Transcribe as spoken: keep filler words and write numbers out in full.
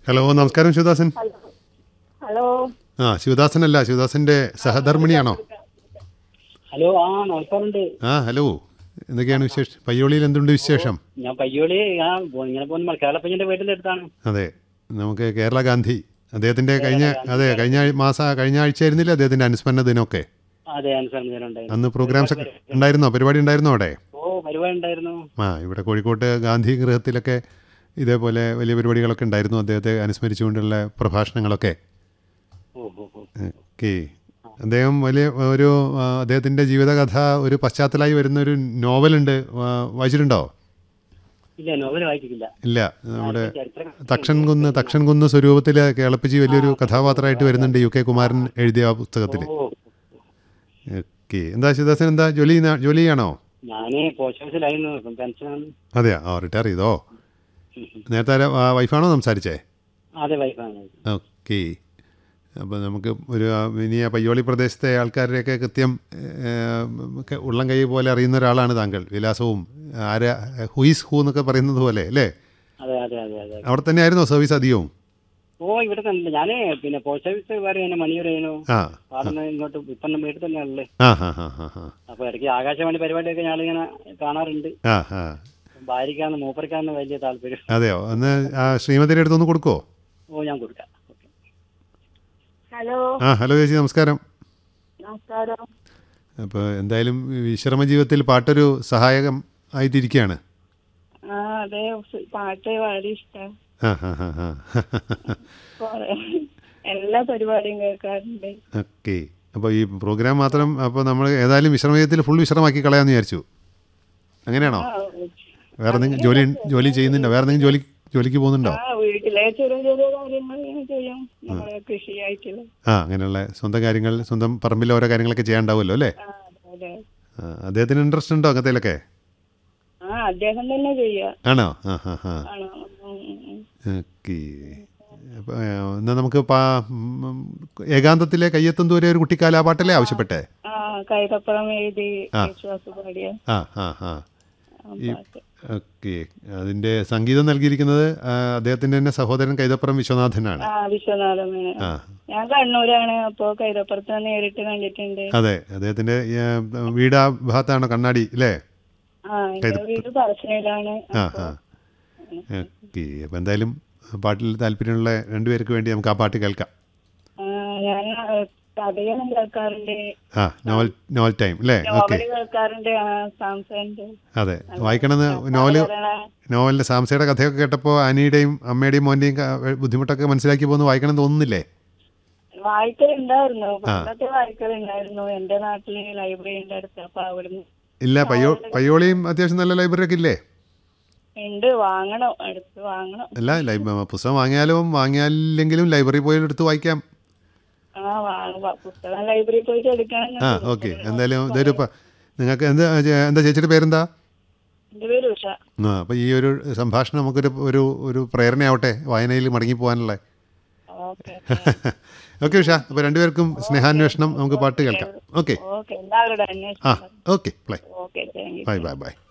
Hello, നമസ്കാരം Sivadasan. Hello. ആ, ശിവദാസനല്ല, ശിവദാസന്റെ സഹധർമ്മിണിയാണോ? Hello, ആ നമസ്കാരമുണ്ട്. ആ, ഹലോ. എന്തൊക്കെയാണ് വിശേഷം? പയ്യോളിയിൽ എന്തുണ്ട് വിശേഷം? ഞാൻ പയ്യോളി ആ ഇങ്ങനെ പോകുന്ന കേരളപ്പഞ്ഞിന്റെ വീട്ടിന്റെ അടുത്താണ്. അതെ, നമുക്ക് കേരള ഗാന്ധി അദ്ദേഹത്തിന്റെ കഴിഞ്ഞ അതെ കഴിഞ്ഞ മാസം കഴിഞ്ഞ ആഴ്ച ആയിരുന്നില്ല അദ്ദേഹത്തിന്റെ അനുസ്മരണ ദിനമൊക്കെ? അതെ, അനുസ്മരണം. അന്ന് പ്രോഗ്രാംസ് ഒക്കെ ഉണ്ടായിരുന്നോ? പരിപാടി ഉണ്ടായിരുന്നോ അവിടെ? ഓ, പരിപാടി ഉണ്ടായിരുന്നു. ആ, ഇവിടെ കോഴിക്കോട്ട് ഗാന്ധി ഗൃഹത്തിലൊക്കെ ഇതേപോലെ വലിയ പരിപാടികളൊക്കെ ഉണ്ടായിരുന്നു, അദ്ദേഹത്തെ അനുസ്മരിച്ചുകൊണ്ടുള്ള പ്രഭാഷണങ്ങളൊക്കെ. ഓക്കെ. അദ്ദേഹം വലിയ ഒരു അദ്ദേഹത്തിൻ്റെ ജീവിതകഥ ഒരു പശ്ചാത്തലമായി വരുന്ന ഒരു നോവലുണ്ട്, വായിച്ചിട്ടുണ്ടോ? ഇല്ല, നോവൽ വായിച്ചിട്ടില്ല. ഇല്ല, നമ്മുടെ തക്ഷൻ കുന്ന് തക്ഷൻ കുന്ന് സ്വരൂപത്തിൽ കേളപ്പജി വലിയൊരു കഥാപാത്രമായിട്ട് വരുന്നുണ്ട് യു കെ കുമാരൻ എഴുതിയ ആ പുസ്തകത്തിൽ. ഓക്കെ. എന്താ ശിവദാസൻ, എന്താ ജോലി ജോലി ചെയ്യാണോ? ഞാന് പോസ്റ്റ് ഓഫീസിലായിരുന്നു, പെൻഷൻ. അതെയാ, ആ റിട്ടയർ ചെയ്തോ? നേരത്തെ വൈഫാണോ സംസാരിച്ചേ? അതെ, വൈഫാണ്. ഓക്കെ. അപ്പോൾ നമുക്ക് ഒരു ഇനി ആ പയ്യോളി പ്രദേശത്തെ ആൾക്കാരുടെയൊക്കെ കൃത്യം ഉള്ളം കൈ പോലെ അറിയുന്ന ഒരാളാണ് താങ്കൾ. വിലാസവും ആരാ ഹുയിസ് ഹൂ എന്നൊക്കെ പറയുന്നത് പോലെ അല്ലേ? അതെ അതെ അതെ അതെ. അവിടെ തന്നെ ആയിരുന്നോ സർവീസ് അധികവും? ഓ, ഇവിടെ തന്നെ. ഞാന് പിന്നെ പോസ്റ്റ് ഓഫീസ് വേറെ മണിയൂരായിരുന്നു. ആ, ഇങ്ങോട്ട് ഇപ്പം വീട്ടിൽ തന്നെയാണല്ലേ. ആ ഹാ ഹാ ഹാ ഹാ. അപ്പൊ ഇടയ്ക്ക് ആകാശവാണി പരിപാടിയൊക്കെ ഞാനിങ്ങനെ കാണാറുണ്ട്. ആ ഹാ. ഭാര്യക്കാന്ന് മൂപ്പർക്കാന്ന് വലിയ താല്പര്യം. അതെയോ? ഒന്ന് ആ ശ്രീമതിയുടെ അടുത്തൊന്ന് കൊടുക്കുമോ? ഓ, ഞാൻ കൊടുക്കാം. ഹലോ. ആ, ഹലോ ചേച്ചി, നമസ്കാരം. നമസ്കാരം. അപ്പോൾ എന്തായാലും വിശ്രമ ജീവിതത്തിൽ പാട്ടൊരു സഹായകം ആയിട്ടിരിക്കുകയാണ്. ആ, അതെ, പാട്ട് വളരെ ഇഷ്ടം. ആ ഹാ ഹാ ഹാ. എല്ലാ പരിപാടിയും കേൾക്കാറുണ്ട്. ഓക്കെ. അപ്പോൾ ഈ പ്രോഗ്രാം മാത്രം അപ്പോൾ നമ്മൾ ഏതായാലും വിശ്രമ ജീവിതത്തിൽ ഫുൾ വിശ്രമാക്കി കളയാമെന്ന് വിചാരിച്ചു, അങ്ങനെയാണോ? വേറെ എന്തെങ്കിലും ജോലി ജോലി ചെയ്യുന്നുണ്ടോ? വേറെ എന്തെങ്കിലും ജോലി ജോലിക്ക് പോകുന്നുണ്ടോ? വീട്ടിലെ ചെറിയ ചെറിയ കാര്യങ്ങൾ ചെയ്യും, കൃഷിയായിട്ടുള്ള. ആ, അങ്ങനെയുള്ള സ്വന്തം കാര്യങ്ങൾ, സ്വന്തം പറമ്പിൽ ഓരോ കാര്യങ്ങളൊക്കെ ചെയ്യാണ്ടാവുമല്ലോ അല്ലേ? അദ്ദേഹത്തിന് ഇൻട്രസ്റ്റ് ഉണ്ടോ അങ്ങനത്തേലൊക്കെ? ആ, അദ്ദേഹം തന്നെ ചെയ്യാ. ആണോ? ആ ഹാ ഹാ. ഓക്കെ. അപ്പോൾ എന്നാൽ നമുക്ക് ഏകാന്തത്തിലെ കയ്യെത്തും ദൂരെ ഒരു കുട്ടിക്കാല പാട്ടല്ലേ ആവശ്യപ്പെട്ടേ? കൈതപ്പുറം എഴുതി ആ ആ ആ. ഓക്കെ. അതിൻ്റെ സംഗീതം നൽകിയിരിക്കുന്നത് അദ്ദേഹത്തിൻ്റെ തന്നെ സഹോദരൻ കൈതപ്പുറം വിശ്വനാഥനാണ്. വിശ്വനാഥൻ. ഞാൻ കണ്ണൂരാണ്, അപ്പോൾ കൈതപ്പുറത്ത് നേരിട്ട് കണ്ടിട്ടുണ്ട്. അതെ, അദ്ദേഹത്തിൻ്റെ വീട് ആ ഭാഗത്താണോ? കണ്ണാടി അല്ലേ? വീട് പറശ്ശിനിയിലാണ്. ആ ആ. ഓക്കെ. അപ്പോൾ എന്തായാലും പാട്ടിൽ താല്പര്യമുള്ള രണ്ടുപേർക്ക് വേണ്ടി നമുക്ക് ആ പാട്ട് കേൾക്കാം. ഞാൻ കഥകളും കേൾക്കാറുണ്ട്. ആ, നോവൽ നോവൽ ടൈം അല്ലേ? ഓക്കെ. കേൾക്കാറുണ്ട്. അതെ, വായിക്കണമെന്ന് നോവല് നോവലിൻ്റെ സാംസയുടെ കഥയൊക്കെ കേട്ടപ്പോൾ അനിയുടെയും അമ്മയുടെയും മോൻ്റെയും ബുദ്ധിമുട്ടൊക്കെ മനസ്സിലാക്കി പോകുന്നു, വായിക്കണം തോന്നുന്നില്ലേ? വായിക്കലുണ്ടായിരുന്നു, പണ്ടത്തെ വായിക്കലുണ്ടായിരുന്നു. എൻ്റെ നാട്ടില് ലൈബ്രറി ഉണ്ട് അടുത്ത്, അപ്പൊ അവിടുന്ന്. ഇല്ല, പയ്യോ പയ്യോളിയും അത്യാവശ്യം നല്ല ലൈബ്രറി ഒക്കെ ഇല്ലേ? ഉണ്ട്, വാങ്ങണം, അടുത്ത് വാങ്ങണം. അല്ല, പുസ്തകം വാങ്ങിയാലും വാങ്ങിയാലെങ്കിലും ലൈബ്രറി പോയി എടുത്ത് വായിക്കാം. പുസ്തകം ലൈബ്രറി പോയിട്ട് എടുക്കണം. ആ, ഓക്കെ. എന്തായാലും ഇതൊരു നിങ്ങൾക്ക് എന്താ എന്താ ചേച്ചിയുടെ പേരെന്താ? എൻ്റെ പേര് ഉഷ. ആ, അപ്പോൾ ഈ ഒരു സംഭാഷണം നമുക്കൊരു ഒരു ഒരു പ്രേരണയാവട്ടെ വായനയിൽ മടങ്ങി പോകാനുള്ള. ഓക്കെ ഉഷ, അപ്പോൾ രണ്ടുപേർക്കും സ്നേഹാന്വേഷണം നമുക്ക് പാട്ട് കേൾക്കാം. ഓക്കെ. ആ, okay. Play. Bye bye bye.